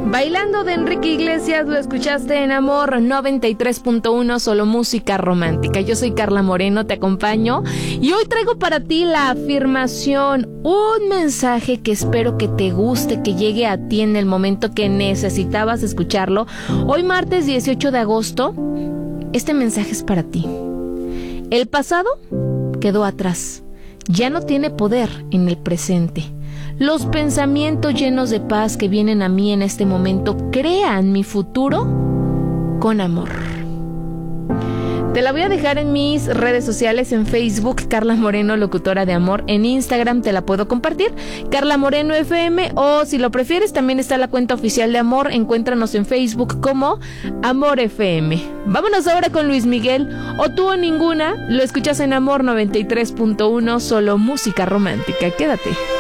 Bailando de Enrique Iglesias, lo escuchaste en Amor 93.1, solo música romántica. Yo soy Carla Moreno, te acompaño y hoy traigo para ti la afirmación, un mensaje que espero que te guste, que llegue a ti en el momento que necesitabas escucharlo. Hoy martes 18 de agosto, este mensaje es para ti. El pasado quedó atrás, ya no tiene poder en el presente. Los pensamientos llenos de paz que vienen a mí en este momento crean mi futuro con amor. Te la voy a dejar en mis redes sociales, en Facebook, Carla Moreno, locutora de amor. En Instagram te la puedo compartir, Carla Moreno FM, o si lo prefieres también está la cuenta oficial de Amor. Encuéntranos en Facebook como Amor FM. Vámonos ahora con Luis Miguel, o Tú o Ninguna. Lo escuchas en Amor 93.1, solo música romántica. Quédate.